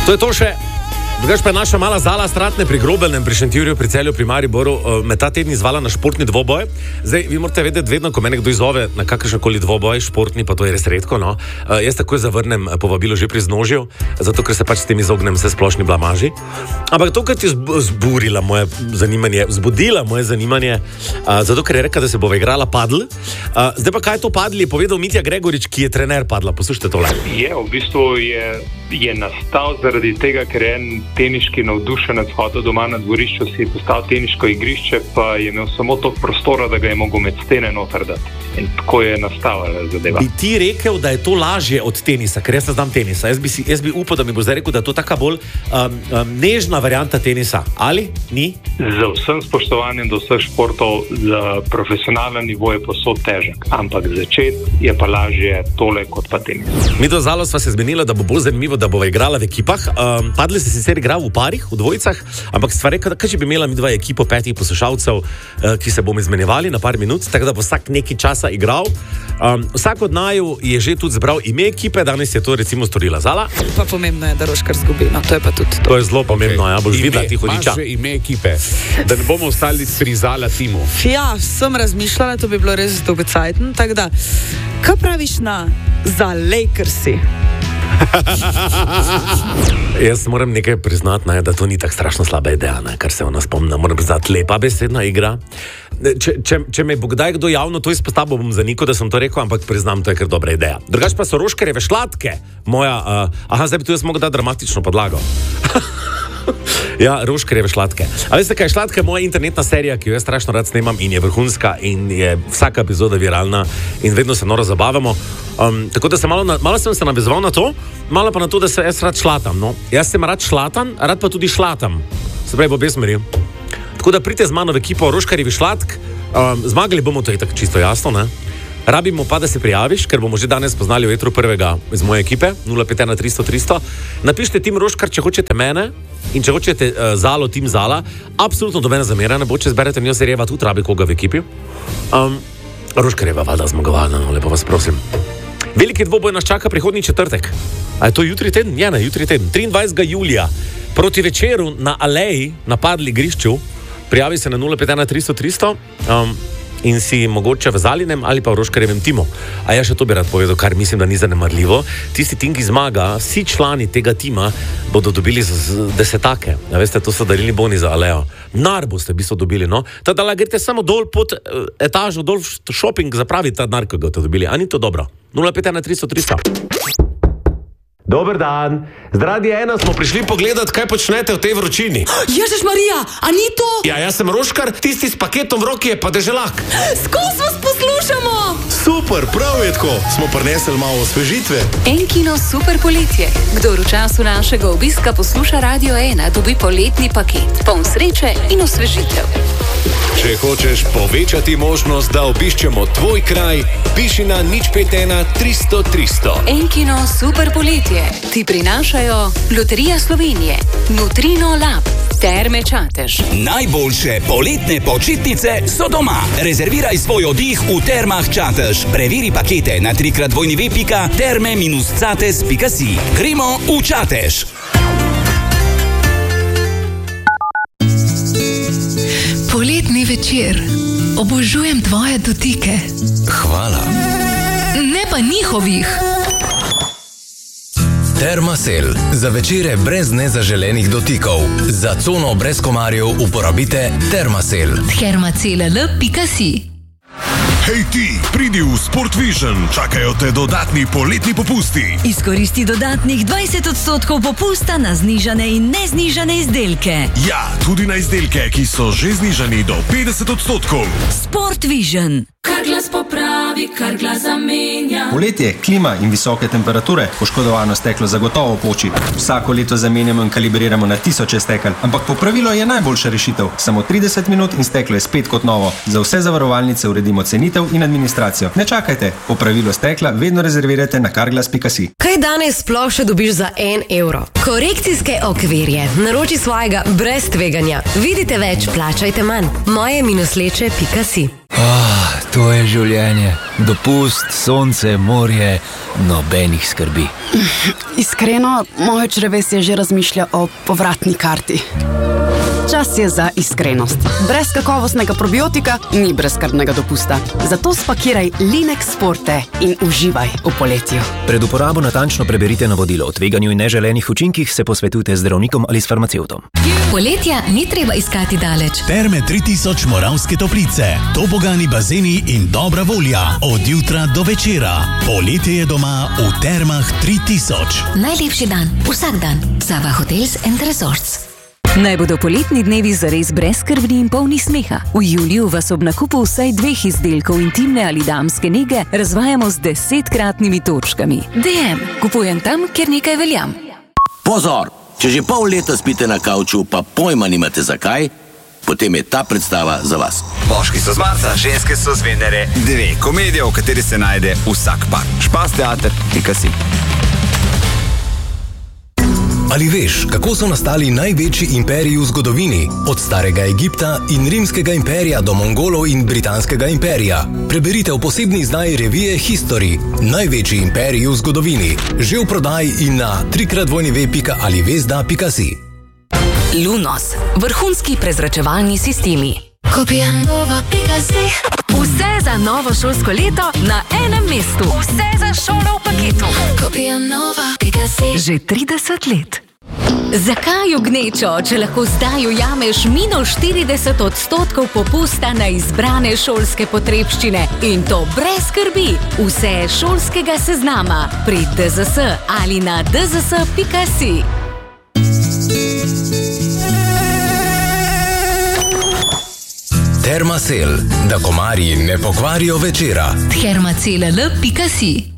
To je to še. Drugač pa je naša mala Zala Stratne pri Grobelnem, pri Šentjurju, pri Celju, pri Mariboru me ta teden izvala na športni dvoboj. Zdaj, vi morate vedeti, vedno, ko me nekdo izove na kakršenkoli dvoboj, športni, pa to je res redko, no. Jaz takoj zavrnem povabilo že pri Znožju, zato ker se pač s tem izognem vse splošni blamaži. Ampak to, kar ti vzbudila moje zanimanje, zato ker je rekla, da se bo igrala padl. Zdaj pa kaj je to padl, je povedal Mitja Gregorič, ki je trener padla. Poslušajte tole. V bistvu je nastal zaradi tega, ker je en teniški navdušenec hotel doma na dvorišču, si postavil teniško igrišče, pa je imel samo toliko prostora, da ga je mogel med stene noter dati. In tako je nastala zadeva. Bi ti rekel, da je to lažje od tenisa, ker jaz ne znam tenisa. Jaz bi upal, da mi bo zdaj rekel, da je to taka bolj nežna varianta tenisa. Ali? Ni? Za vsem spoštovanjem do vseh športov, za profesionalen nivo je posod težek. Ampak začeti je pa lažje tole kot pa tenis. Mi do Zalo sva se zmenila, da bo bolj zanimivo, da bova igrala v ekipah. Padli se sicer igral v parih, v dvojicah, ampak sva rekla, kaj če bi imela mi dva ekipo 5 poslušalcev, ki se bomo izmenjevali na par minut, tako da bo vsak neki časa igral. Vsak od naju je že tudi zbral ime ekipe, danes je to recimo storila Zala. Pa pomembno je, da Roškar zgubi, no to je pa tudi to. To je zelo pomembno, ja, boš videla ti hodiča. Imaš že ime ekipe, da ne bomo ostali pri Zala timu. Ja, sem razmišljala, to bi bilo res dolgocajten, tako da, kaj praviš na za Lakersi? Jaz moram nekaj priznati, da to ni tako strašno slaba ideja, kar se ona spomna. Moram priznati, lepa besedna igra. Če me bo kdaj kdo javno to izpostavil, bom zanikal, da sem to rekel, ampak priznam, to je kar dobra ideja. Drugač pa so Roškarjeve šladke, moja... zdaj bi tu jaz mogel dati dramatično podlago. Ja, Roškarjeve šladke. A veste kaj, šladka je moja internetna serija, ki jo jaz strašno rad snemam in je vrhunska in je vsaka epizoda viralna in vedno se noro zabavamo. Tako da sem malo sem se navezoval na to, malo pa na to, da se jaz rad šlatam. No. Jaz sem rad šlatan, rad pa tudi šlatam. Se pravi, v obe smeri. Tako da pridite z mano v ekipo Roškarjevi šladk. Zmagali bomo, to je tako čisto jasno, ne? Rabimo pa, da se prijaviš, ker bomo že danes poznali v etru prvega iz moje ekipe, 051 300 300. Napišite tim Roškar, če hočete mene in če hočete Zalo, tim Zala. Absolutno dobena zamera ne bo, če zberete njo serjeva, tudi rabi koga v ekipi. Roškarjeva valjda zmagovalna, no, lepo vas prosim. Veliki dvoboj nas čaka prihodnji četrtek. A je to jutri teden? Ja, jutri teden. 23. julija proti večeru na Aleji, na Padli igrišču. Prijavi se na 051 300 300. In si mogoče v Zalinem ali pa v Roškarjevem timu. A ja še to bi rad povedal, kar mislim, da ni zanemarljivo. Tisti tim, ki zmaga, vsi člani tega tima bodo dobili desetake. Ja, veste, to so darilni boni za Alejo. Nar boste v bistvu dobili, no. Tada greste samo dol pod etažo, dol v shopping, zapravi ta denar, ki ga boste dobili. A ni to dobro? 051 300 300. Dober dan. Z Radia 1 smo prišli pogledat, kaj počnete v tej vročini. Ježiš Marija, a ni to? Ja, jaz sem Roškar, tisti s paketom v roki je pa deželak. Skozi vas poslušamo. Super, prav je tako. Smo prinesli malo osvežitve. Enkino super poletje. Kdor v času našega obiska posluša Radio 1, dobi poletni paket. Poln sreče in osvežitev. Če hočeš povečati možnost, da obiščemo tvoj kraj, piši na 051 300 300. Enkino super poletje ti prinašajo Loterija Slovenije, Nutrino Lab, Terme Čatež. Najboljše poletne počitnice so doma. Rezerviraj svoj oddih v Termah Čatež. Preveri pakete na www.terme-cates.si. Gremo v Čatež. Poletni večer. Obožujem tvoje dotike. Hvala. Ne pa njihovih. Termasel. Za večere brez nezaželenih dotikov. Za cono brez komarjev uporabite Termasel. Termacell.si. Hej ti, pridi v Sport Vision, čakajo te dodatni poletni popusti. Izkoristi dodatnih 20% popusta na znižane in neznižane izdelke. Ja, tudi na izdelke, ki so že znižani do 50%. Sport Vision. Kar glas popravi, kar glas zamenja. Poletje, klima in visoke temperature, poškodovano steklo zagotovo poči. Vsako leto zamenjamo in kalibriramo na tisoče stekel, ampak popravilo je najboljša rešitev. Samo 30 minut in steklo je spet kot novo. Za vse zavarovalnice uredimo cenitev in administracijo. Ne čakajte, popravilo stekla vedno rezervirajte na carglass.si. Kaj danes sploh še dobiš za 1 evro? Korekcijske okvirje. Naroči svojega brez tveganja. Vidite več, plačajte manj. moje-leče.si. To je življenje. Dopust, sonce, morje, nobenih skrbi. Iskreno, moje črevesje že razmišlja o povratni karti. Čas je za iskrenost. Brez kakovostnega probiotika ni brezskrbnega dopusta. Zato spakiraj Linex Forte in uživaj v poletju. Pred uporabo natančno preberite navodilo o tveganju in neželenih učinkih, se posvetujte z zdravnikom ali s farmacevtom. Poletja ni treba iskati daleč. Terme 3000 Moravske Toplice, tobogani bazeni in dobra volja od jutra do večera. Poletje je doma v Termah 3000. Najlepši dan, vsak dan. Sava Hotels and Resorts. Naj bodo poletni dnevi zares brezskrbni in polni smeha. V juliju vas ob nakupu vsaj 2 izdelkov intimne ali damske nege razvajamo z 10-kratnimi točkami. DM. Kupujem tam, kjer nekaj veljam. Pozor! Če že pol leta spite na kavču, pa pojma nimate zakaj, potem je ta predstava za vas. Moški so z Marsa, ženske so z Venere. 2 komedije, v kateri se najde vsak par. Špasteater.si. Ali veš, kako so nastali največji imperiji v zgodovini? Od starega Egipta in rimskega imperija do Mongolov in britanskega imperija. Preberite v posebni izdaji revije History. Največji imperiji v zgodovini. Že v prodaji in na www.alivesda.si. Lunos. Vrhunski prezračevalni sistemi. Kopijanova.si. Vse za novo šolsko leto na enem mestu. Vse za šolo v paketu. Kopijanova.si. Že 30 let. Zakaj jo gnečo, če lahko zdaj ujameš -40% popusta na izbrane šolske potrebščine in to brez skrbi? Vse šolskega seznama pri DZS ali na dzs.si. Termasel, da komarji ne pokvarijo večera. Termacell.si.